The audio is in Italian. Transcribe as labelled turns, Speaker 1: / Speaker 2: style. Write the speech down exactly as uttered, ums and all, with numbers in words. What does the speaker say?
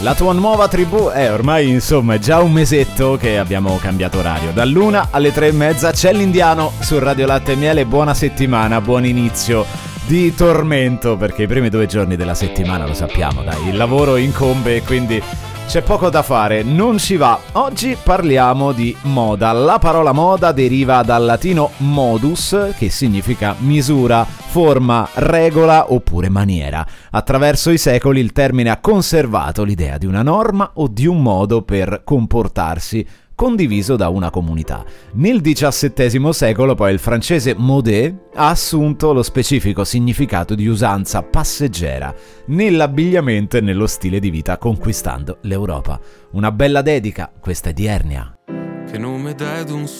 Speaker 1: La tua nuova tribù, eh ormai insomma è già un mesetto che abbiamo cambiato orario. Dall'una alle tre e mezza c'è l'Indiano su Radio Latte e Miele. Buona settimana, buon inizio di tormento, perché i primi due giorni della settimana lo sappiamo, dai, il lavoro incombe e quindi c'è poco da fare, non ci va. Oggi parliamo di moda. La parola moda deriva dal latino modus, che significa misura, forma, regola oppure maniera. Attraverso i secoli il termine ha conservato l'idea di una norma o di un modo per comportarsi condiviso da una comunità. Nel diciassettesimo secolo poi il francese mode ha assunto lo specifico significato di usanza passeggera nell'abbigliamento e nello stile di vita, conquistando l'Europa. Una bella dedica, questa è di Ernia.
Speaker 2: Che nome dai ad un